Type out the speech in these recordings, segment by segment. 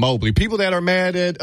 Mobley. People that are mad at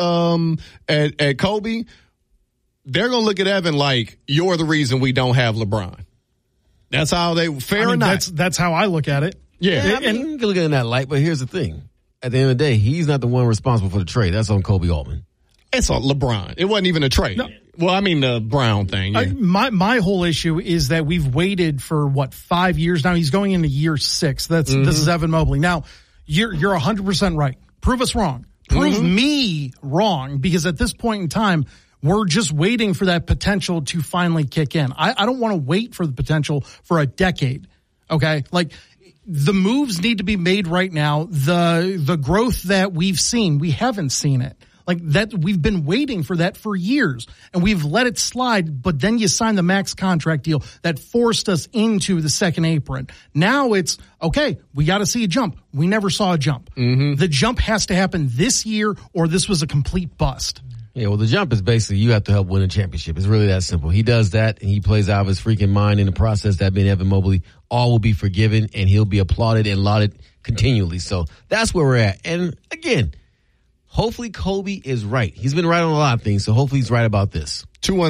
Kobe, they're going to look at Evan like, you're the reason we don't have LeBron. That's how they, fair enough. That's how I look at it. Yeah, I mean, you can look at it in that light, but here's the thing. At the end of the day, he's not the one responsible for the trade. That's on Kobe Altman. It's on LeBron. It wasn't even a trade. No. Well, I mean the Brown thing. Yeah. My whole issue is that we've waited for 5 years now. He's going into year 6. This is Evan Mobley. Now, you're 100% right. Prove us wrong. Prove me wrong, because at this point in time, we're just waiting for that potential to finally kick in. I don't want to wait for the potential for a decade. Okay, like. The moves need to be made right now. The growth that we've seen, we haven't seen it. Like that, we've been waiting for that for years, and we've let it slide, but then you sign the max contract deal that forced us into the second apron. Now it's, okay, we got to see a jump. We never saw a jump. The jump has to happen this year, or this was a complete bust. Yeah, well, the jump is basically you have to help win a championship. It's really that simple. He does that, and he plays out of his freaking mind in the process. That being Evan Mobley, all will be forgiven, and he'll be applauded and lauded continually. So that's where we're at. And again, hopefully Kobe is right. He's been right on a lot of things, so hopefully he's right about this.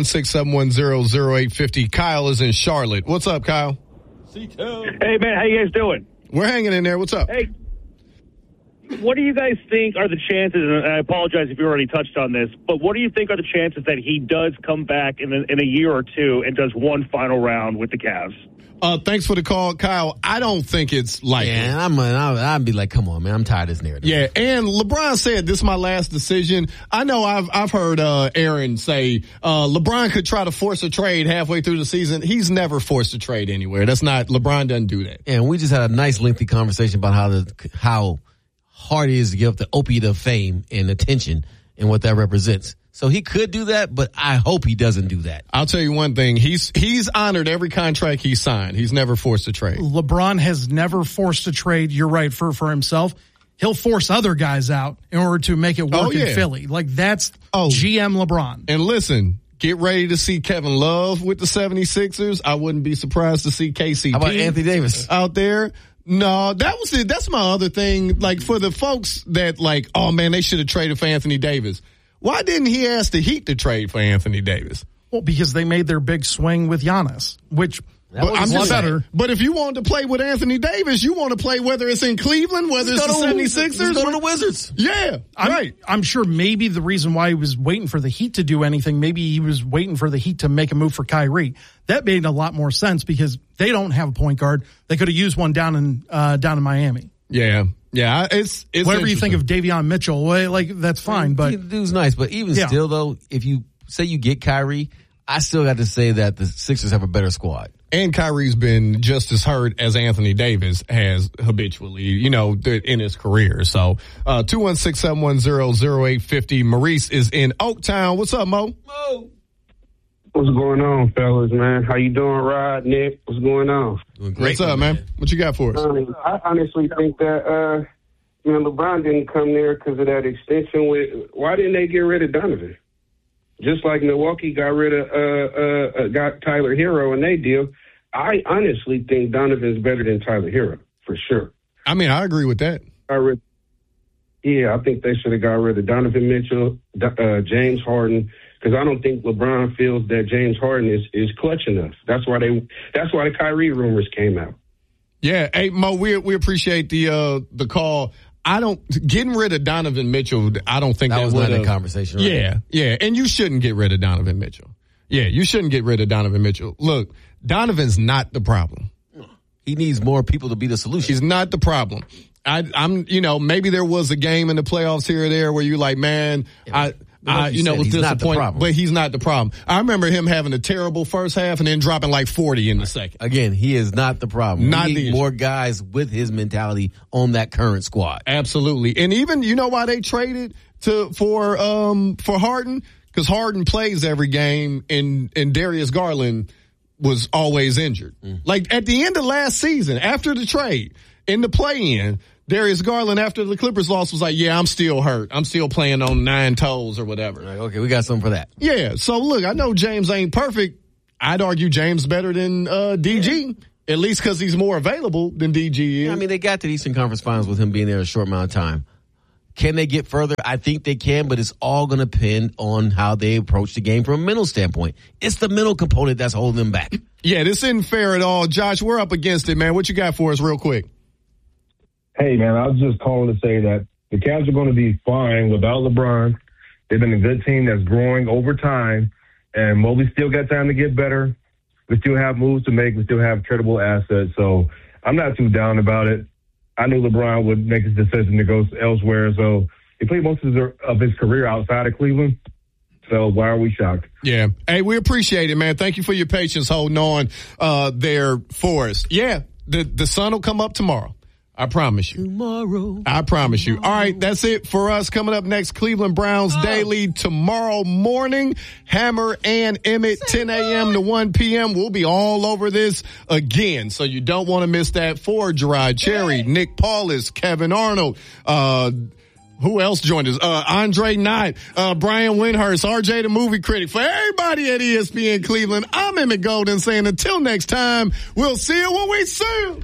216-710-0850. Kyle is in Charlotte. What's up, Kyle? Hey, man, how you guys doing? We're hanging in there. What's up? Hey. What do you guys think are the chances, and I apologize if you already touched on this, but what do you think are the chances that he does come back in a year or two and does one final round with the Cavs? Thanks for the call, Kyle. I don't think it's likely. Yeah, I'd be like, come on, man, I'm tired of this narrative. Yeah, and LeBron said this is my last decision. I know I've heard Aaron say LeBron could try to force a trade halfway through the season. He's never forced a trade anywhere. LeBron doesn't do that. And we just had a nice lengthy conversation about how hard it is to give up the opiate of fame and attention and what that represents. So he could do that, but I hope he doesn't do that. I'll tell you one thing. He's honored every contract he signed. He's never forced a trade. LeBron has never forced a trade. You're right, for himself. He'll force other guys out in order to make it work in Philly. Like that's GM LeBron. And listen, get ready to see Kevin Love with the 76ers. I wouldn't be surprised to see KCP. How about Anthony Davis out there? No, that was it. That's my other thing. Like for the folks that like, oh man, they should have traded for Anthony Davis. Why didn't he ask the Heat to trade for Anthony Davis? Well, because they made their big swing with Giannis, which I'm just better. But if you want to play with Anthony Davis, you want to play whether it's in Cleveland, whether it's the 76ers. Go to the Wizards. Yeah, right. I'm sure maybe the reason why he was waiting for the Heat to do anything, maybe he was waiting for the Heat to make a move for Kyrie. That made a lot more sense because they don't have a point guard. They could have used one down in Miami. Yeah. Yeah, it's whatever you think of Davion Mitchell, like that's fine. But the dude's nice, but even still, though, if you say you get Kyrie, I still got to say that the Sixers have a better squad. And Kyrie's been just as hurt as Anthony Davis has habitually, in his career. So 216-710-0850. Maurice is in Oaktown. What's up, Mo? Mo. What's going on, fellas, man? How you doing, Rod, Nick? What's going on? Doing great. What's up, man? What you got for us? I honestly think that, LeBron didn't come there because of that extension. Why didn't they get rid of Donovan? Just like Milwaukee got rid of got Tyler Hero in their deal. I honestly think Donovan's better than Tyler Hero, for sure. I mean, I agree with that. I think they should have got rid of Donovan Mitchell, James Harden, because I don't think LeBron feels that James Harden is clutch enough. That's why the Kyrie rumors came out. Yeah, hey Mo, we appreciate the call. Getting rid of Donovan Mitchell, I don't think that was not a conversation. Right? Yeah, and you shouldn't get rid of Donovan Mitchell. Yeah, you shouldn't get rid of Donovan Mitchell. Look, Donovan's not the problem. He needs more people to be the solution. He's not the problem. I'm maybe there was a game in the playoffs here or there where you're like, man, was disappointed, but he's not the problem. I remember him having a terrible first half and then dropping like 40 in the second. Again, he is not the problem. We need more guys with his mentality on that current squad. Absolutely. And even, why they traded for Harden? Because Harden plays every game and Darius Garland was always injured. Like at the end of last season, after the trade, in the play-in, Darius Garland, after the Clippers loss, was like, yeah, I'm still hurt. I'm still playing on 9 toes or whatever. Like, okay, we got something for that. Yeah, so look, I know James ain't perfect. I'd argue James better than DG, at least because he's more available than DG is. Yeah, I mean, they got to the Eastern Conference Finals with him being there a short amount of time. Can they get further? I think they can, but it's all going to depend on how they approach the game from a mental standpoint. It's the mental component that's holding them back. Yeah, this isn't fair at all. Josh, we're up against it, man. What you got for us real quick? Hey, man, I was just calling to say that the Cavs are going to be fine without LeBron. They've been a good team that's growing over time, and Mobley still got time to get better. We still have moves to make. We still have credible assets, so I'm not too down about it. I knew LeBron would make his decision to go elsewhere, so he played most of his career outside of Cleveland, so why are we shocked? Yeah. Hey, we appreciate it, man. Thank you for your patience holding on there for us. Yeah, the sun will come up tomorrow. I promise you. Tomorrow. I promise you. All right, that's it for us. Coming up next, Cleveland Browns Daily tomorrow morning. Hammer and Emmett, 10 a.m. to 1 p.m. We'll be all over this again, so you don't want to miss that. For Gerard Cherry, Nick Paulus, Kevin Arnold, who else joined us? Andre Knight, Brian Windhurst, RJ the Movie Critic. For everybody at ESPN Cleveland, I'm Emmett Golden saying until next time, we'll see you when we see you.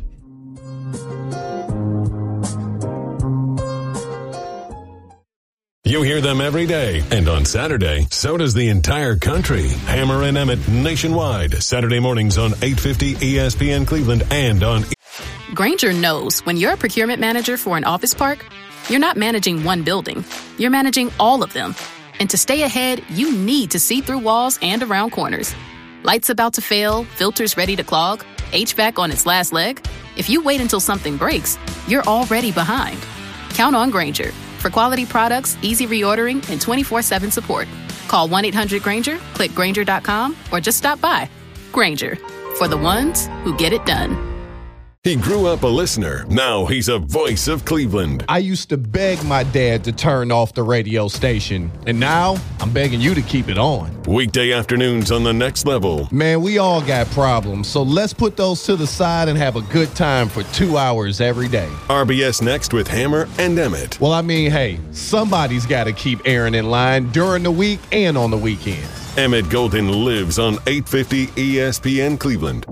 You hear them every day, and on Saturday, so does the entire country. Hammer and Emmett nationwide, Saturday mornings on 850 ESPN Cleveland and on... Grainger knows when you're a procurement manager for an office park, you're not managing one building, you're managing all of them. And to stay ahead, you need to see through walls and around corners. Lights about to fail, filters ready to clog, HVAC on its last leg. If you wait until something breaks, you're already behind. Count on Grainger. For quality products, easy reordering, and 24/7 support. Call 1-800-GRAINGER, click Grainger.com, or just stop by. Grainger, for the ones who get it done. He grew up a listener. Now he's a voice of Cleveland. I used to beg my dad to turn off the radio station, and now I'm begging you to keep it on. Weekday afternoons on The Next Level. Man, we all got problems, so let's put those to the side and have a good time for 2 hours every day. RBS Next with Hammer and Emmett. Well, I mean, hey, somebody's got to keep Aaron in line during the week and on the weekends. Emmett Golden lives on 850 ESPN Cleveland.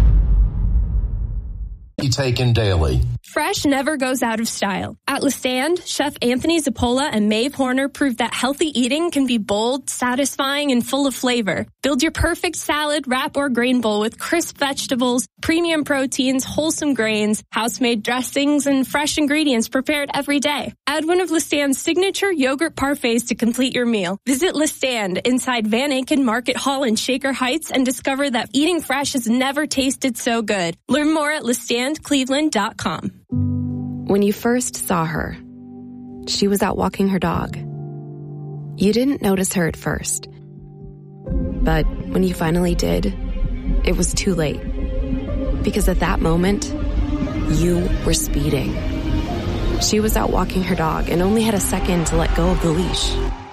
Taken daily. Fresh never goes out of style. At Le Stand, Chef Anthony Zappola and Maeve Horner proved that healthy eating can be bold, satisfying, and full of flavor. Build your perfect salad, wrap, or grain bowl with crisp vegetables, premium proteins, wholesome grains, house-made dressings, and fresh ingredients prepared every day. Add one of Le Stand's signature yogurt parfaits to complete your meal. Visit Le Stand inside Van Aken Market Hall in Shaker Heights and discover that eating fresh has never tasted so good. Learn more at LeStandCleveland.com. When you first saw her, she was out walking her dog. You didn't notice her at first. But when you finally did, it was too late. Because at that moment, you were speeding. She was out walking her dog and only had a second to let go of the leash.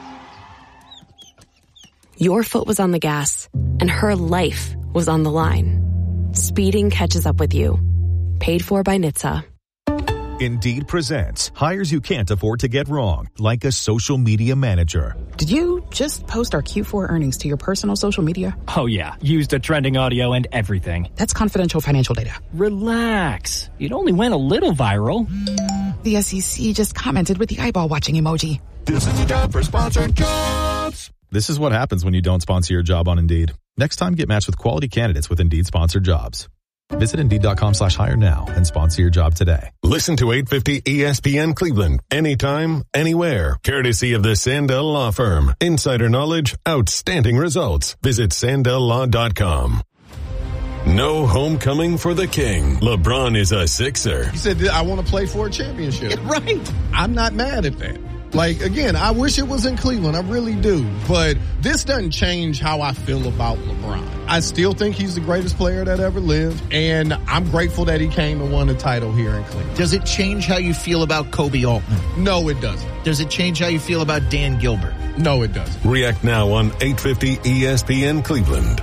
Your foot was on the gas, and her life was on the line. Speeding catches up with you. Paid for by NHTSA. Indeed presents hires you can't afford to get wrong, like a social media manager. Did you just post our Q4 earnings to your personal social media? Oh yeah, used the trending audio and everything. That's confidential financial data. Relax. It only went a little viral. The SEC just commented with the eyeball watching emoji. This is a job for sponsored jobs. This is what happens when you don't sponsor your job on Indeed. Next time, get matched with quality candidates with Indeed sponsored jobs. Visit Indeed.com/hire now and sponsor your job today. Listen to 850 ESPN Cleveland anytime, anywhere. Courtesy of the Sandell Law Firm. Insider knowledge, outstanding results. Visit SandellLaw.com. No homecoming for the king. LeBron is a Sixer. He said, I want to play for a championship. Yeah, right. I'm not mad at that. Like, again, I wish it was in Cleveland. I really do. But this doesn't change how I feel about LeBron. I still think he's the greatest player that ever lived. And I'm grateful that he came and won a title here in Cleveland. Does it change how you feel about Kobe Altman? No, it doesn't. Does it change how you feel about Dan Gilbert? No, it doesn't. React now on 850 ESPN Cleveland.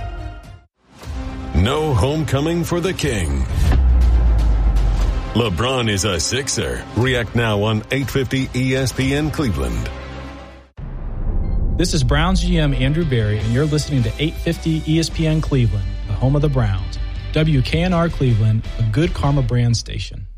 No homecoming for the king. LeBron is a Sixer. React now on 850 ESPN Cleveland. This is Browns GM Andrew Berry, and you're listening to 850 ESPN Cleveland, the home of the Browns. WKNR Cleveland, a Good Karma brand station.